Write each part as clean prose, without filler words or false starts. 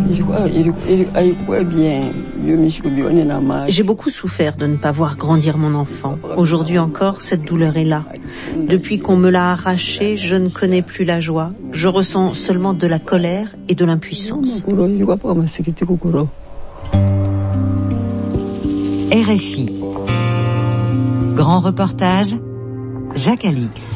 J'ai beaucoup souffert de ne pas voir grandir mon enfant. Aujourd'hui encore, cette douleur est là. Depuis qu'on me l'a arraché, je ne connais plus la joie. Je ressens seulement de la colère et de l'impuissance. RFI. Grand reportage, Jacques Alix.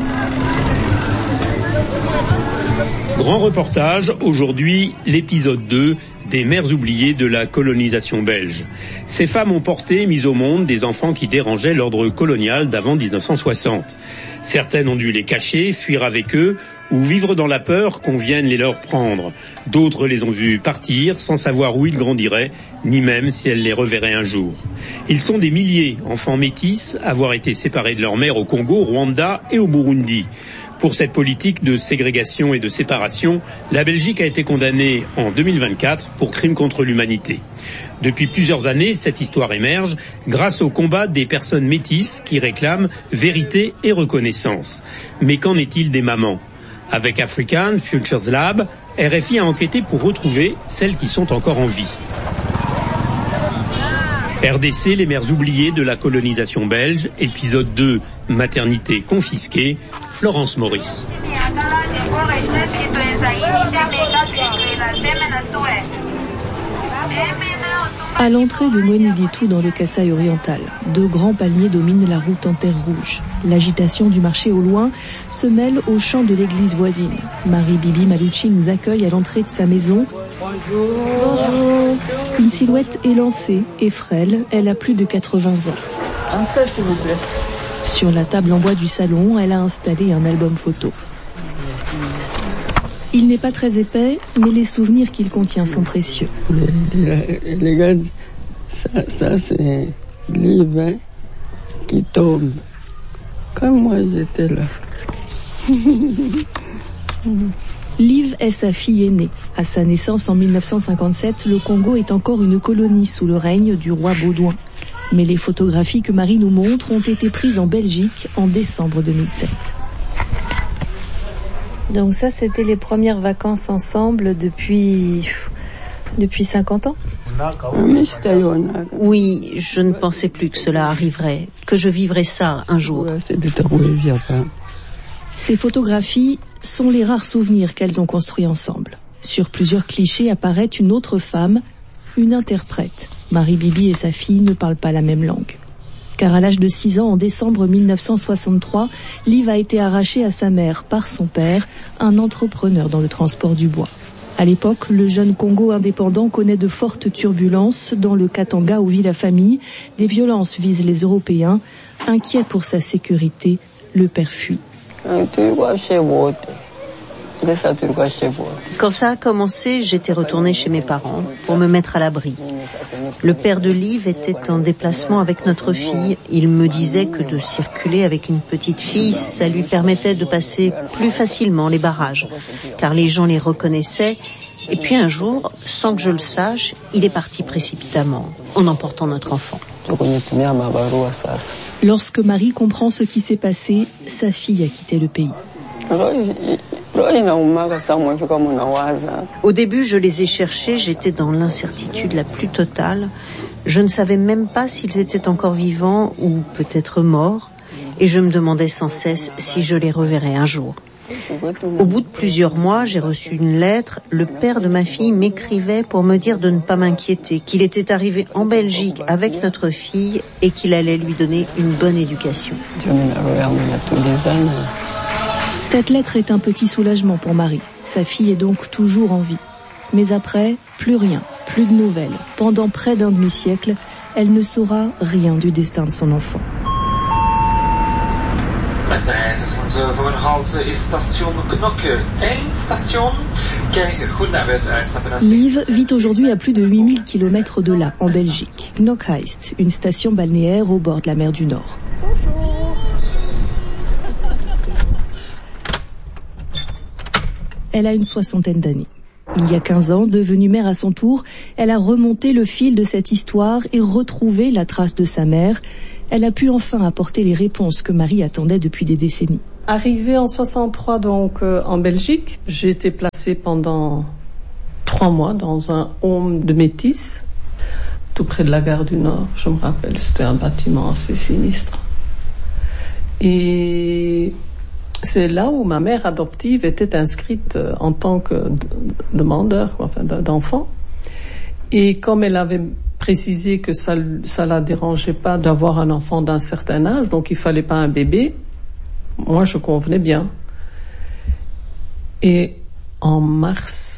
Grand reportage, aujourd'hui, l'épisode 2 des mères oubliées de la colonisation belge. Ces femmes ont porté, mis au monde, des enfants qui dérangeaient l'ordre colonial d'avant 1960. Certaines ont dû les cacher, fuir avec eux, ou vivre dans la peur qu'on vienne les leur prendre. D'autres les ont vus partir sans savoir où ils grandiraient, ni même si elles les reverraient un jour. Ils sont des milliers, enfants métis, à avoir été séparés de leur mère au Congo, au Rwanda et au Burundi. Pour cette politique de ségrégation et de séparation, la Belgique a été condamnée en 2024 pour crimes contre l'humanité. Depuis plusieurs années, cette histoire émerge grâce au combat des personnes métisses qui réclament vérité et reconnaissance. Mais qu'en est-il des mamans ? Avec African Futures Lab, RFI a enquêté pour retrouver celles qui sont encore en vie. RDC, les mères oubliées de la colonisation belge, épisode 2, maternité confisquée, Florence Maurice. À l'entrée de Mweneditu dans le Kasaï oriental, deux grands palmiers dominent la route en terre rouge. L'agitation du marché au loin se mêle au chant de l'église voisine. Marie-Bibi Malucci nous accueille à l'entrée de sa maison. Bonjour. Bonjour. Une silhouette élancée et frêle, elle a plus de 80 ans. Un peu, s'il vous plaît. Sur la table en bois du salon, elle a installé un album photo. Il n'est pas très épais, mais les souvenirs qu'il contient sont précieux. Regarde, ça c'est Liv qui tombe. Comme moi j'étais là. Liv est sa fille aînée. À sa naissance en 1957, le Congo est encore une colonie sous le règne du roi Baudouin. Mais les photographies que Marie nous montre ont été prises en Belgique en décembre 2007. Donc ça, c'était les premières vacances ensemble depuis 50 ans ? Oui, je ne pensais plus que cela arriverait, que je vivrais ça un jour. Ces photographies sont les rares souvenirs qu'elles ont construits ensemble. Sur plusieurs clichés apparaît une autre femme, une interprète. Marie-Bibi et sa fille ne parlent pas la même langue. Car à l'âge de 6 ans, en décembre 1963, Liv a été arrachée à sa mère par son père, un entrepreneur dans le transport du bois. À l'époque, le jeune Congo indépendant connaît de fortes turbulences dans le Katanga où vit la famille. Des violences visent les Européens. Inquiet pour sa sécurité, le père fuit. Quand ça a commencé, j'étais retournée chez mes parents pour me mettre à l'abri. Le père de Liv était en déplacement avec notre fille. Il me disait que de circuler avec une petite fille, ça lui permettait de passer plus facilement les barrages, car les gens les reconnaissaient. Et puis un jour, sans que je le sache, il est parti précipitamment, en emportant notre enfant. Lorsque Marie comprend ce qui s'est passé, sa fille a quitté le pays. Au début, je les ai cherchés, j'étais dans l'incertitude la plus totale. Je ne savais même pas s'ils étaient encore vivants ou peut-être morts, et je me demandais sans cesse si je les reverrais un jour. Au bout de plusieurs mois, j'ai reçu une lettre. Le père de ma fille m'écrivait pour me dire de ne pas m'inquiéter, qu'il était arrivé en Belgique avec notre fille et qu'il allait lui donner une bonne éducation. Cette lettre est un petit soulagement pour Marie. Sa fille est donc toujours en vie. Mais après, plus rien, plus de nouvelles. Pendant près d'un demi-siècle, elle ne saura rien du destin de son enfant. Beste reizigers, onze volgende halte is station Knokke. Eindstation. Kijk goed naar buiten uitstappen. Liv vit aujourd'hui à plus de 8000 km de là, en Belgique. Knokke-Heist, une station balnéaire au bord de la mer du Nord. Elle a une 60aine d'années. Il y a 15 ans, devenue mère à son tour, elle a remonté le fil de cette histoire et retrouvé la trace de sa mère. Elle a pu enfin apporter les réponses que Marie attendait depuis des décennies. Arrivée en 63 donc en Belgique, j'ai été placée pendant 3 mois dans un home de métis, tout près de la gare du Nord, je me rappelle. C'était un bâtiment assez sinistre. Et c'est là où ma mère adoptive était inscrite en tant que demandeur, d'enfant. Et comme elle avait précisé que ça la dérangeait pas d'avoir un enfant d'un certain âge, donc il fallait pas un bébé, moi je convenais bien. Et en mars,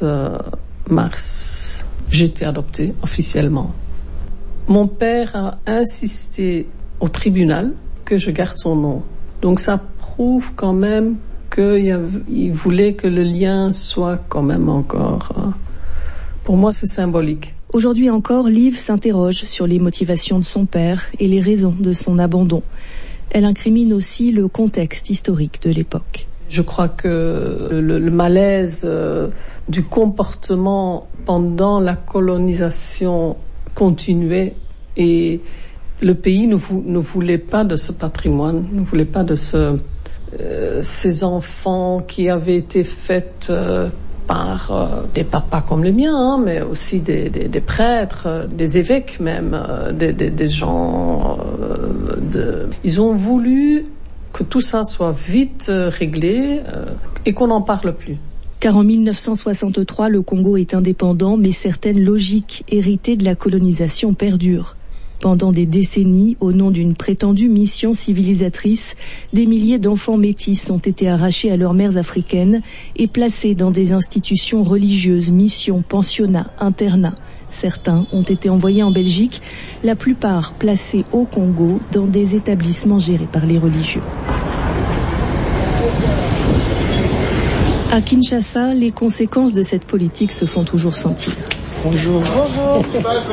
j'étais adoptée officiellement. Mon père a insisté au tribunal que je garde son nom. Donc ça prouve quand même qu'il voulait que le lien soit quand même encore... Pour moi, c'est symbolique. Aujourd'hui encore, Liv s'interroge sur les motivations de son père et les raisons de son abandon. Elle incrimine aussi le contexte historique de l'époque. Je crois que le malaise du comportement pendant la colonisation continuait et le pays ne voulait pas de ce patrimoine, ne voulait pas de ces enfants qui avaient été faits par des papas comme les miens, mais aussi des prêtres, des évêques même, des gens. Ils ont voulu que tout ça soit vite réglé et qu'on n'en parle plus. Car en 1963, le Congo est indépendant, mais certaines logiques héritées de la colonisation perdurent. Pendant des décennies, au nom d'une prétendue mission civilisatrice, des milliers d'enfants métis ont été arrachés à leurs mères africaines et placés dans des institutions religieuses, missions, pensionnats, internats. Certains ont été envoyés en Belgique, la plupart placés au Congo dans des établissements gérés par les religieux. À Kinshasa, les conséquences de cette politique se font toujours sentir. Bonjour. Bonjour.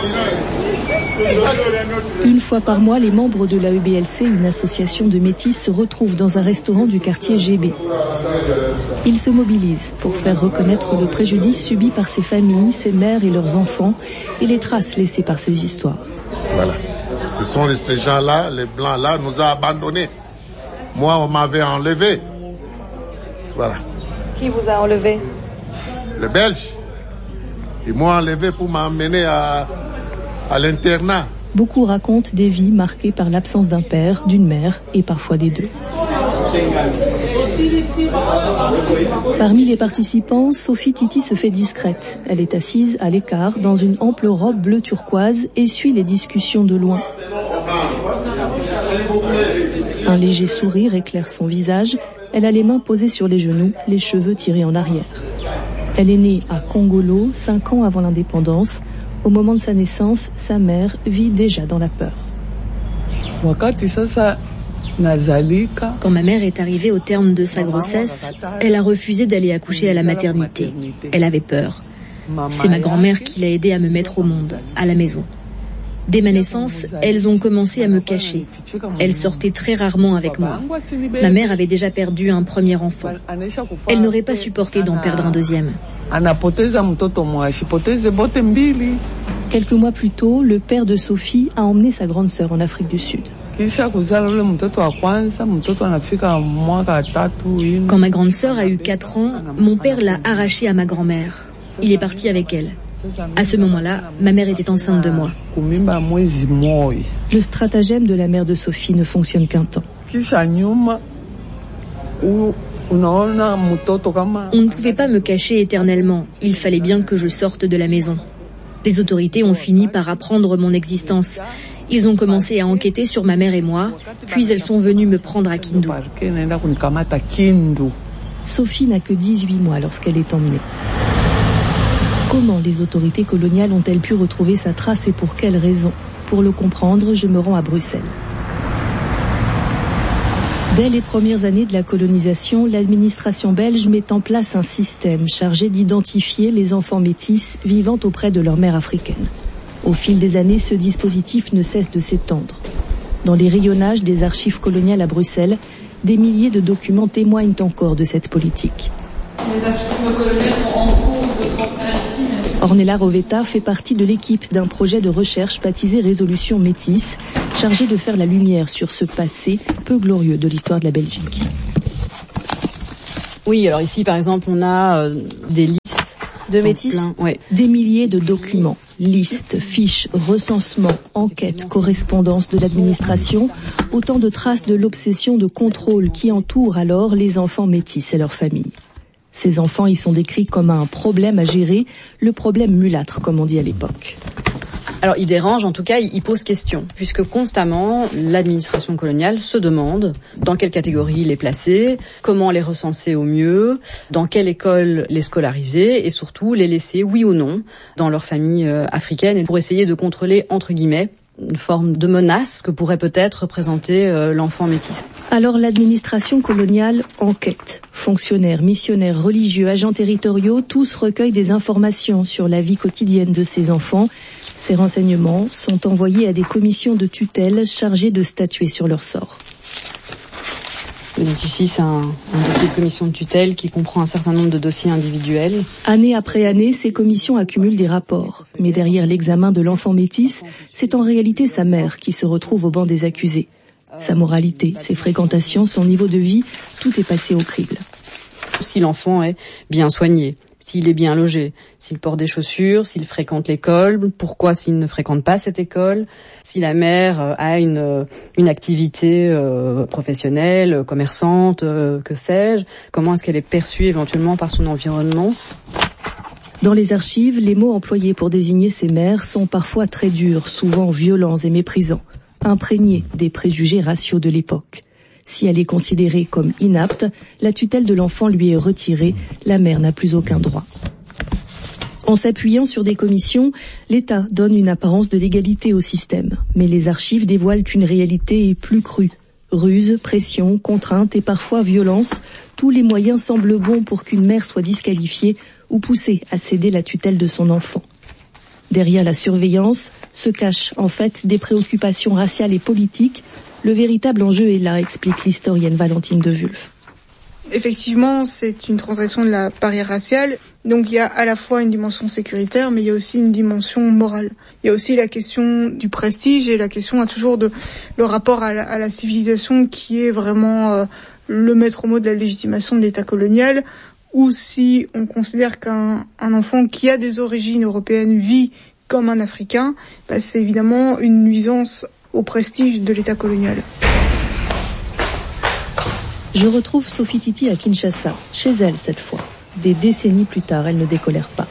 Une fois par mois, les membres de la EBLC, une association de métis, se retrouvent dans un restaurant du quartier GB. Ils se mobilisent pour faire reconnaître le préjudice subi par ces familles, ces mères et leurs enfants, et les traces laissées par ces histoires. Voilà. Ce sont ces gens-là, les Blancs-là, nous ont abandonnés. Moi, on m'avait enlevé. Voilà. Qui vous a enlevé? Les Belges. Ils m'ont enlevé pour m'emmener à l'internat. Beaucoup racontent des vies marquées par l'absence d'un père, d'une mère et parfois des deux. Parmi les participants, Sophie Titi se fait discrète. Elle est assise à l'écart dans une ample robe bleu turquoise et suit les discussions de loin. Un léger sourire éclaire son visage. Elle a les mains posées sur les genoux, les cheveux tirés en arrière. Elle est née à Kongolo, 5 ans avant l'indépendance. Au moment de sa naissance, sa mère vit déjà dans la peur. Quand ma mère est arrivée au terme de sa grossesse, elle a refusé d'aller accoucher à la maternité. Elle avait peur. C'est ma grand-mère qui l'a aidée à me mettre au monde, à la maison. Dès ma naissance, elles ont commencé à me cacher. Elles sortaient très rarement avec moi. Ma mère avait déjà perdu un premier enfant. Elle n'aurait pas supporté d'en perdre un deuxième. Quelques mois plus tôt, le père de Sophie a emmené sa grande sœur en Afrique du Sud. Quand ma grande sœur a eu 4 ans, mon père l'a arrachée à ma grand-mère. Il est parti avec elle. À ce moment-là, ma mère était enceinte de moi. Le stratagème de la mère de Sophie ne fonctionne qu'un temps. On ne pouvait pas me cacher éternellement. Il fallait bien que je sorte de la maison. Les autorités ont fini par apprendre mon existence. Ils ont commencé à enquêter sur ma mère et moi, puis elles sont venues me prendre à Kindu. Sophie n'a que 18 mois lorsqu'elle est emmenée. Comment les autorités coloniales ont-elles pu retrouver sa trace et pour quelles raisons? Pour le comprendre, je me rends à Bruxelles. Dès les premières années de la colonisation, l'administration belge met en place un système chargé d'identifier les enfants métis vivant auprès de leur mère africaine. Au fil des années, ce dispositif ne cesse de s'étendre. Dans les rayonnages des archives coloniales à Bruxelles, des milliers de documents témoignent encore de cette politique. Les archives coloniales sont en cours de transfert ici. Ornella Rovetta fait partie de l'équipe d'un projet de recherche baptisé Résolution Métis, chargé de faire la lumière sur ce passé peu glorieux de l'histoire de la Belgique. Oui, alors ici par exemple on a des listes De métis. Ouais. Des milliers de documents, listes, fiches, recensements, enquêtes, correspondances de l'administration, autant de traces de l'obsession de contrôle qui entoure alors les enfants métis et leurs familles. Ces enfants y sont décrits comme un problème à gérer, le problème mulâtre comme on dit à l'époque. Alors il dérange, en tout cas il pose question, puisque constamment l'administration coloniale se demande dans quelle catégorie les placer, comment les recenser au mieux, dans quelle école les scolariser et surtout les laisser, oui ou non, dans leur famille africaine, et pour essayer de contrôler, entre guillemets, une forme de menace que pourrait peut-être représenter l'enfant métis. Alors l'administration coloniale enquête. Fonctionnaires, missionnaires, religieux, agents territoriaux, tous recueillent des informations sur la vie quotidienne de ces enfants. Ces renseignements sont envoyés à des commissions de tutelle chargées de statuer sur leur sort. Donc ici, c'est un dossier de commission de tutelle qui comprend un certain nombre de dossiers individuels. Année après année, ces commissions accumulent des rapports. Mais derrière l'examen de l'enfant métis, c'est en réalité sa mère qui se retrouve au banc des accusés. Sa moralité, ses fréquentations, son niveau de vie, tout est passé au crible. Si l'enfant est bien soigné, s'il est bien logé, s'il porte des chaussures, s'il fréquente l'école, pourquoi s'il ne fréquente pas cette école, si la mère a une activité professionnelle, commerçante, que sais-je, comment est-ce qu'elle est perçue éventuellement par son environnement. Dans les archives, les mots employés pour désigner ces mères sont parfois très durs, souvent violents et méprisants, imprégnés des préjugés raciaux de l'époque. Si elle est considérée comme inapte, la tutelle de l'enfant lui est retirée, la mère n'a plus aucun droit. En s'appuyant sur des commissions, l'État donne une apparence de légalité au système. Mais les archives dévoilent une réalité plus crue. Ruse, pression, contrainte et parfois violence, tous les moyens semblent bons pour qu'une mère soit disqualifiée ou poussée à céder la tutelle de son enfant. Derrière la surveillance se cachent en fait des préoccupations raciales et politiques. Le véritable enjeu est là, explique l'historienne Valentine de Wulf. Effectivement, c'est une transgression de la barrière raciale. Donc il y a à la fois une dimension sécuritaire, mais il y a aussi une dimension morale. Il y a aussi la question du prestige et la question toujours de le rapport à la civilisation qui est vraiment le maître mot de la légitimation de l'État colonial. Ou si on considère qu'un enfant qui a des origines européennes vit comme un Africain, c'est évidemment une nuisance au prestige de l'État colonial. Je retrouve Sophie Titi à Kinshasa, chez elle cette fois. Des décennies plus tard, elle ne décolère pas.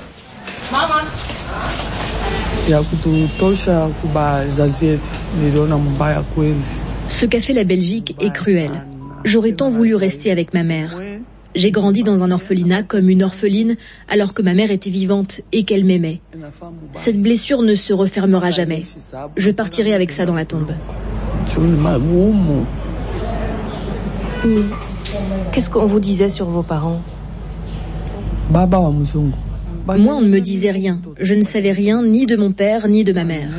Ce qu'a fait la Belgique est cruel. J'aurais tant voulu rester avec ma mère. J'ai grandi dans un orphelinat comme une orpheline alors que ma mère était vivante et qu'elle m'aimait. Cette blessure ne se refermera jamais. Je partirai avec ça dans la tombe. Qu'est-ce qu'on vous disait sur vos parents ? Moi, on ne me disait rien. Je ne savais rien ni de mon père ni de ma mère.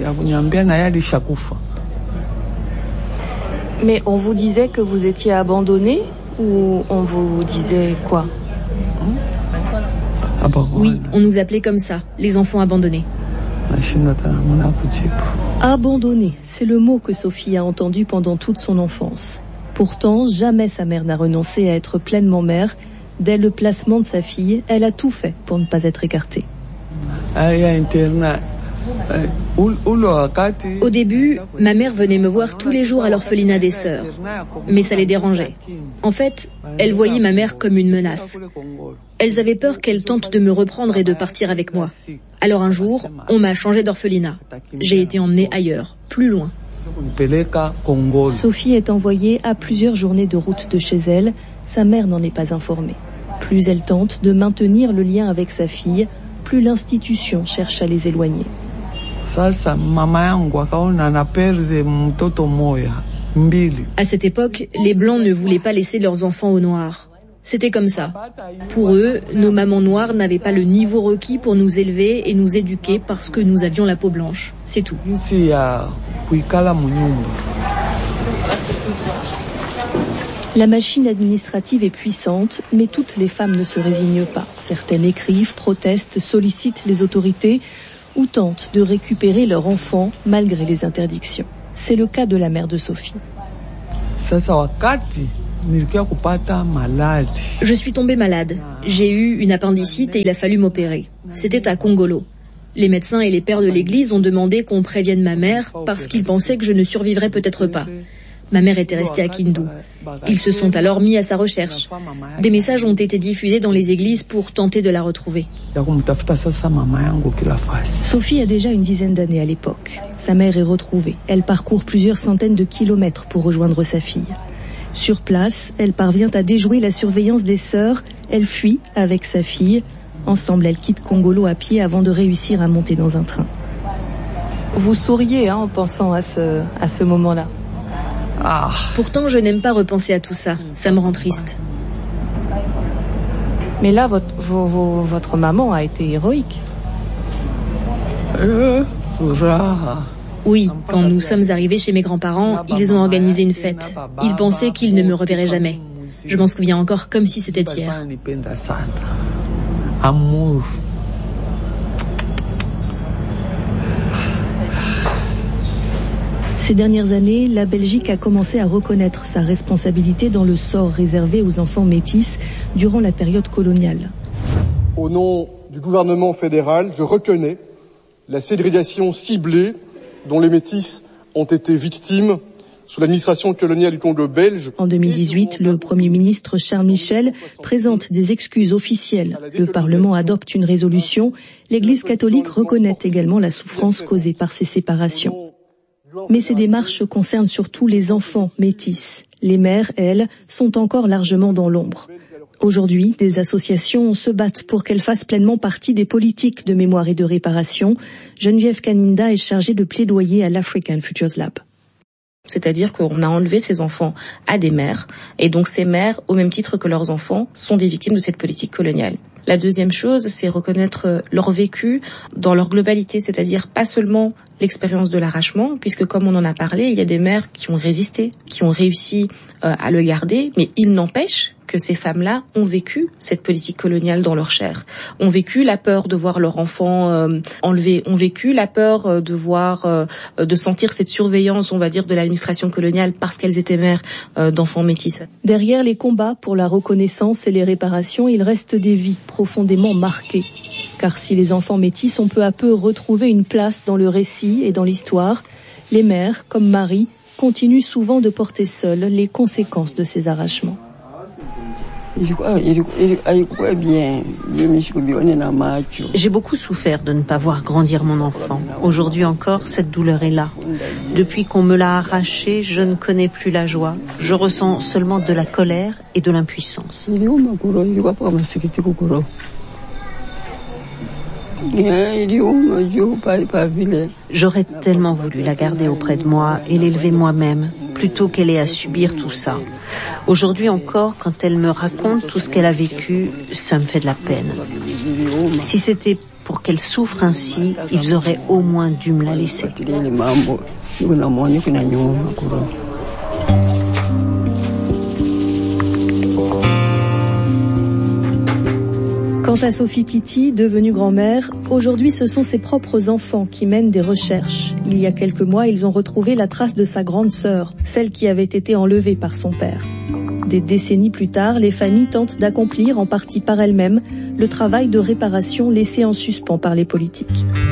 Mais on vous disait que vous étiez abandonné ou on vous disait quoi ? Oui, on nous appelait comme ça, les enfants abandonnés. Abandonné, c'est le mot que Sophie a entendu pendant toute son enfance. Pourtant, jamais sa mère n'a renoncé à être pleinement mère. Dès le placement de sa fille, elle a tout fait pour ne pas être écartée. Au début, ma mère venait me voir tous les jours à l'orphelinat des sœurs. Mais ça les dérangeait. En fait, elles voyaient ma mère comme une menace. Elles avaient peur qu'elle tente de me reprendre et de partir avec moi. Alors un jour, on m'a changé d'orphelinat. J'ai été emmenée ailleurs, plus loin. Sophie est envoyée à plusieurs journées de route de chez elle. Sa mère n'en est pas informée. Plus elle tente de maintenir le lien avec sa fille, plus l'institution cherche à les éloigner. À cette époque, les Blancs ne voulaient pas laisser leurs enfants aux Noirs. C'était comme ça. Pour eux, nos mamans noires n'avaient pas le niveau requis pour nous élever et nous éduquer parce que nous avions la peau blanche. C'est tout. La machine administrative est puissante, mais toutes les femmes ne se résignent pas. Certaines écrivent, protestent, sollicitent les autorités ou tentent de récupérer leur enfant malgré les interdictions. C'est le cas de la mère de Sophie. Je suis tombée malade. J'ai eu une appendicite et il a fallu m'opérer. C'était à Kongolo. Les médecins et les pères de l'église ont demandé qu'on prévienne ma mère parce qu'ils pensaient que je ne survivrais peut-être pas. Ma mère était restée à Kindu. Ils se sont alors mis à sa recherche. Des messages ont été diffusés dans les églises pour tenter de la retrouver. Sophie a déjà une dizaine d'années à l'époque. Sa mère est retrouvée. Elle parcourt plusieurs centaines de kilomètres pour rejoindre sa fille. Sur place, elle parvient à déjouer la surveillance des sœurs. Elle fuit avec sa fille. Ensemble, elles quittent Kongolo à pied avant de réussir à monter dans un train. Vous souriez en pensant à ce moment-là. Pourtant, je n'aime pas repenser à tout ça. Ça me rend triste. Mais là, votre maman a été héroïque. Oui, quand nous sommes arrivés chez mes grands-parents, ils ont organisé une fête. Ils pensaient qu'ils ne me reverraient jamais. Je m'en souviens encore comme si c'était hier. Amour. Ces dernières années, la Belgique a commencé à reconnaître sa responsabilité dans le sort réservé aux enfants métis durant la période coloniale. Au nom du gouvernement fédéral, je reconnais la ségrégation ciblée dont les métis ont été victimes sous l'administration coloniale du Congo belge. En 2018, le Premier ministre Charles Michel présente des excuses officielles. Le Parlement adopte une résolution. L'Église catholique reconnaît également la souffrance causée par ces séparations. Mais ces démarches concernent surtout les enfants métis. Les mères, elles, sont encore largement dans l'ombre. Aujourd'hui, des associations se battent pour qu'elles fassent pleinement partie des politiques de mémoire et de réparation. Geneviève Kaninda est chargée de plaidoyer à l'African Futures Lab. C'est-à-dire qu'on a enlevé ces enfants à des mères, et donc ces mères, au même titre que leurs enfants, sont des victimes de cette politique coloniale. La deuxième chose, c'est reconnaître leur vécu dans leur globalité, c'est-à-dire pas seulement l'expérience de l'arrachement, puisque comme on en a parlé, il y a des mères qui ont résisté, qui ont réussi à le garder, mais il n'empêche que ces femmes-là ont vécu cette politique coloniale dans leur chair, ont vécu la peur de voir leur enfant enlevé, ont vécu la peur de sentir cette surveillance, on va dire, de l'administration coloniale parce qu'elles étaient mères d'enfants métis. Derrière les combats pour la reconnaissance et les réparations, il reste des vies profondément marquées. Car si les enfants métis ont peu à peu retrouvé une place dans le récit et dans l'histoire, les mères, comme Marie, continuent souvent de porter seules les conséquences de ces arrachements. J'ai beaucoup souffert de ne pas voir grandir mon enfant. Aujourd'hui encore, cette douleur est là. Depuis qu'on me l'a arraché, je ne connais plus la joie. Je ressens seulement de la colère et de l'impuissance. J'aurais tellement voulu la garder auprès de moi et l'élever moi-même, plutôt qu'elle ait à subir tout ça. Aujourd'hui encore, quand elle me raconte tout ce qu'elle a vécu, ça me fait de la peine. Si c'était pour qu'elle souffre ainsi, ils auraient au moins dû me la laisser. Quant à Sophie Titi, devenue grand-mère, aujourd'hui ce sont ses propres enfants qui mènent des recherches. Il y a quelques mois, ils ont retrouvé la trace de sa grande sœur, celle qui avait été enlevée par son père. Des décennies plus tard, les familles tentent d'accomplir, en partie par elles-mêmes, le travail de réparation laissé en suspens par les politiques.